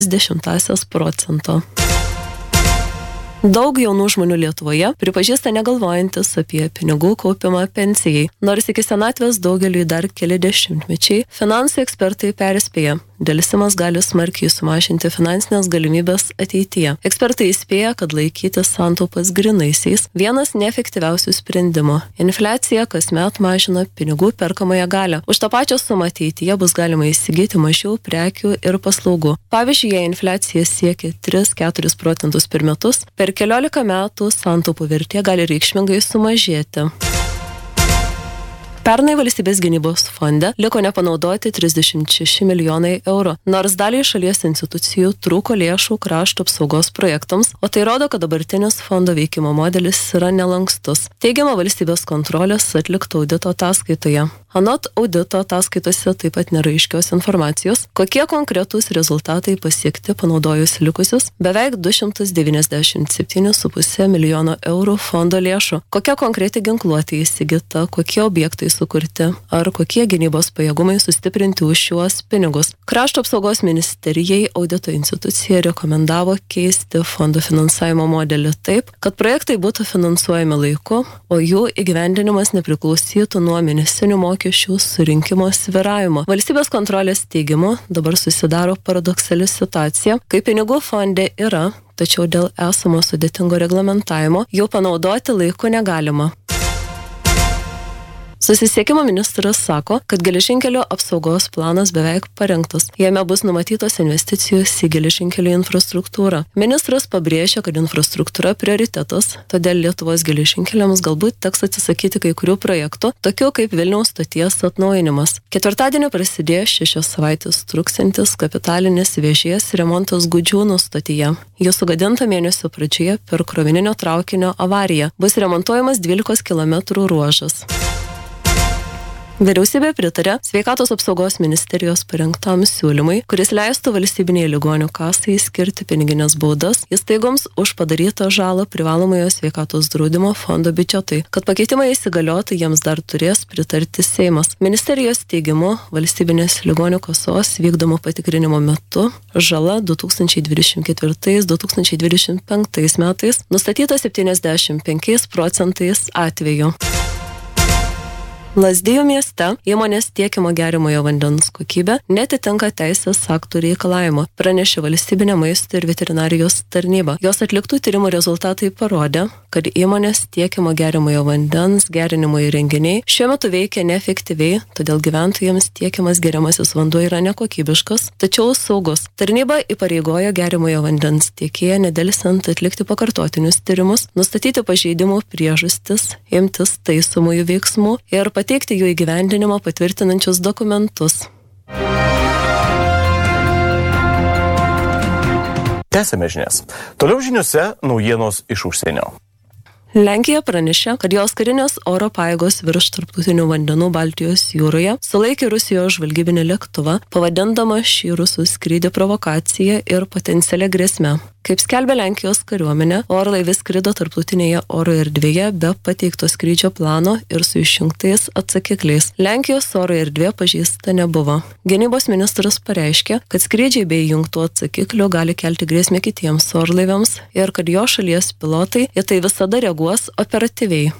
0,2%. Daug jaunų žmonių Lietuvoje pripažįsta negalvojantis apie pinigų kaupimą pensijai, nors iki senatvės daugeliui dar keli dešimtmečiai, finansų ekspertai perspėja, dėlsimas gali smarkiai sumažinti finansinės galimybės ateityje. Ekspertai įspėja, kad laikyti santaupas grynaisiais vienas neefektyviausių sprendimų. Infliacija kasmet mažina pinigų perkamąją galią. Už tą pačią sumą ateityje bus galima įsigyti mažiau prekių ir paslaugų. Pavyzdžiui, jei infliacija siekia 3-4% per metus, per keliolika metų santaupų vertė gali reikšmingai sumažėti. Pernai valstybės gynybos fonde liko nepanaudoti 36 milijonai eurų, nors daliai šalies institucijų trūko lėšų krašto apsaugos projektams, o tai rodo, kad dabartinis fondo veikimo modelis yra nelankstus. Teigiama valstybės kontrolės atlikto audito ataskaitoje. Anot audito ataskaitose taip pat nėra aiškios informacijos, kokie konkretūs rezultatai pasiekti panaudojus likusius beveik 297,5 milijono eurų fondo lėšų, kokia konkreti ginkluotė įsigyta, kokie objektai sukurti ar kokie gynybos pajėgumai sustiprinti už šiuos pinigus. Krašto apsaugos ministerijai audito institucija rekomendavo keisti fondo finansavimo modelį taip, kad projektai būtų finansuojami laiku, o jų įgyvendinimas nepriklausytų nuo mėnesinių mokesčių surinkimo svyravimo. Valstybės kontrolės teigimu dabar susidaro paradoksali situacija, kai pinigų fonde yra, tačiau dėl esamo sudėtingo reglamentavimo jau panaudoti laiku negalima. Susisiekimo ministras sako, kad geležinkelio apsaugos planas beveik parengtas. Jame bus numatytos investicijos į geležinkelio infrastruktūrą. Ministras pabrėžia, kad infrastruktūra prioritetas, todėl Lietuvos geležinkeliams galbūt teks atsisakyti kai kurių projektų, tokių kaip Vilniaus stoties atnaujinimas. Ketvirtadienį prasidėjo 6 savaitės truksiantis kapitalinis vėžės remontas Gudžiūnų stotyje. Jis sugadinta mėnesio pradžioje per krovininio traukinio avariją. Bus remontuojamas 12 km ruožas. Vyriausybė pritarė Sveikatos apsaugos ministerijos parengtam siūlymui, kuris leistų valstybinei ligonių kasai skirti piniginės baudas įstaigoms už padarytą žalą privalomojo sveikatos draudimo fondo biudžetui. Kad pakeitimai įsigaliotų, jiems dar turės pritarti Seimas. Ministerijos teigimu, valstybinės ligonių kasos vykdomo patikrinimo metu žala 2024-2025 metais nustatyta 75% atvejų. Lazdijų mieste įmonės tiekimo geriamojo vandens kokybė netitinka teisės aktų reikalavimo, pranešė Valstybinė maisto ir veterinarijos tarnyba. Jos atliktų tyrimų rezultatai parodė, kad įmonės tiekimo geriamojo vandens gerinimo įrenginiai šiuo metu veikia neefektyviai, todėl gyventojams tiekiamas geriamasis vanduo yra nekokybiškas, tačiau saugus. Tarnyba įpareigojo geriamojo vandens tiekėją nedelsiant atlikti pakartotinius tyrimus, nustatyti pažeidimų priežastis, imtis taisomųjų veiksmų ir pateikti jų įgyvendinimą patvirtinančius dokumentus. Tęsime žinias. Toliau žiniuose naujienos iš užsienio. Lenkija pranešė, kad jos karinės oro pajėgos virš tarptautinių vandenų Baltijos jūroje sulaikė Rusijos žvalgybinį lėktuvą, pavadindama šį rusų skrydį provokacija ir potencialia grėsme. Kaip skelbė Lenkijos kariuomenė, orlaivis skrido tarptautinėje oro erdvėje be pateikto skrydžio plano ir su išjungtais atsakikliais. Lenkijos oro erdvė pažeista nebuvo. Gynybos ministras pareiškė, kad skrydžiai be įjungtų atsakiklių gali kelti grėsmę kitiems orlaiviams ir kad jo šalies pilotai į tai visada reaguos operatyviai.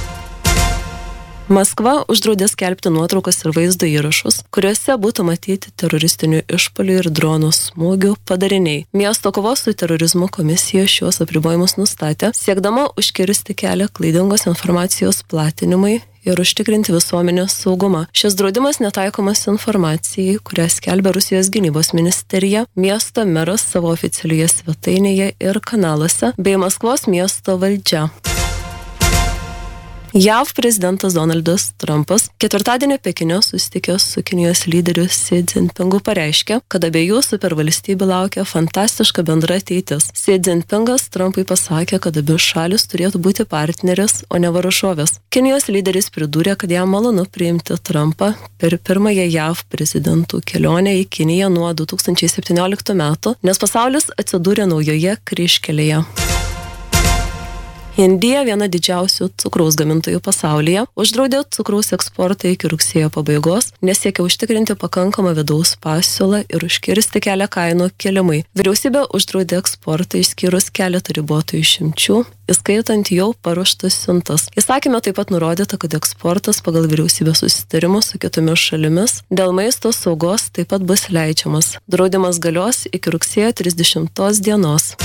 Maskva uždraudė skelbti nuotraukas ir vaizdo įrašus, kuriuose būtų matyti teroristinių išpuolių ir dronų smūgių padariniai. Miesto kovos su terorizmu komisija šiuos apribojimus nustatė, siekdama užkirsti kelią klaidingos informacijos platinimui ir užtikrinti visuomenės saugumą. Šis draudimas netaikomas informacijai, kurią skelbia Rusijos gynybos ministerija, miesto meras savo oficialioje svetainėje ir kanaluose, bei Maskvos miesto valdžia. JAV prezidentas Donaldas Trumpas ketvirtadienį Pekine susitikęs su Kinijos lyderiu Xi Jinpingu pareiškė, kad abiejų supervalstybių laukia fantastiška bendra ateitis. Xi Jinpingas Trumpui pasakė, kad abi šalis turėtų būti partnerės, o ne varžovės. Kinijos lyderis pridūrė, kad jam malonu priimti Trumpą per pirmąją JAV prezidentų kelionę į Kiniją nuo 2017 metų, nes pasaulis atsidūrė naujoje kryžkelėje. Indija, viena didžiausių cukraus gamintojų pasaulyje, uždraudė cukraus eksportą iki rugsėjo pabaigos, nes siekia užtikrinti pakankamą vidaus pasiūlą ir užkirsti kelią kainų kėlimui. Vyriausybė uždraudė eksportą išskyrus keletą ribotų išimčių, įskaitant jau paruoštas siuntas. Įsakyme taip pat nurodyta, kad eksportas pagal vyriausybės susitarimus su kitomis šalimis dėl maisto saugos taip pat bus leidžiamas. Draudimas galios iki rugsėjo 30 dienos.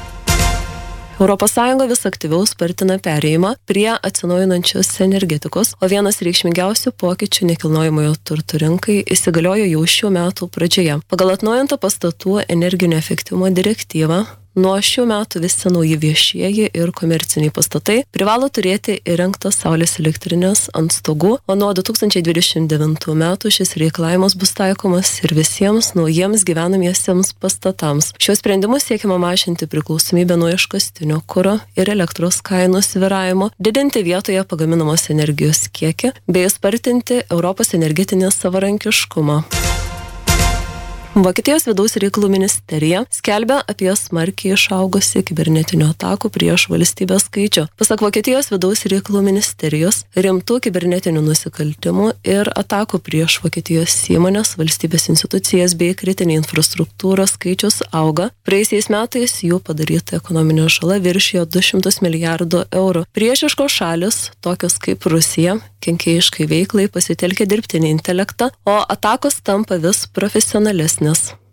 ES vis aktyviau spartina perėjimą prie atsinaujinančios energetikos, o vienas reikšmingiausių pokyčių nekilnojamojo turto rinkai įsigaliojo jau šių metų pradžioje. Pagal atnaujintą pastatų energinio efektyvumo direktyvą, nuo šių metų visi nauji viešieji ir komerciniai pastatai privalo turėti įrengtas saulės elektrinės ant stogų, o nuo 2029 metų šis reikalavimas bus taikomas ir visiems naujiems gyvenamiesiems pastatams. Šiuo sprendimu siekiama mažinti priklausomybę nuo iškastinio kuro ir elektros kainų svyravimo, didinti vietoje pagaminamos energijos kiekį bei spartinti Europos energetinį savarankiškumą. Vokietijos vidaus reikalų ministerija skelbia apie smarkiai išaugusį kibernetinių atakų prieš valstybę skaičių. Pasak Vokietijos vidaus reikalų ministerijos, rimtų kibernetinių nusikaltimų ir atakų prieš Vokietijos įmonės, valstybės institucijas bei kritinį infrastruktūrą skaičius auga. Praėjusiais metais jų padaryta ekonominė žala viršijo 200 milijardų eurų. Priešiškos šalis, tokios kaip Rusija, kenkėjiškai veiklai pasitelkia dirbtinį intelektą, o atakos tampa vis profesionalesnės.